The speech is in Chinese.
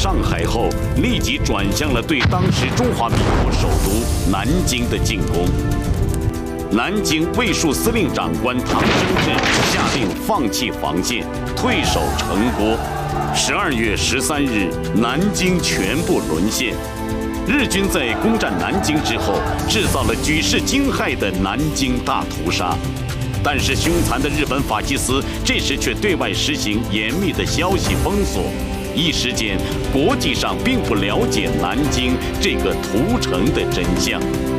上海后，立即转向了对当时中华民国首都南京的进攻。南京卫戍司令长官唐生智下令放弃防线，退守城郭。12月13日，南京全部沦陷。日军在攻占南京之后，制造了举世惊骇的南京大屠杀。但是凶残的日本法西斯这时却对外实行严密的消息封锁，一时间国际上并不了解南京这个屠城的真相。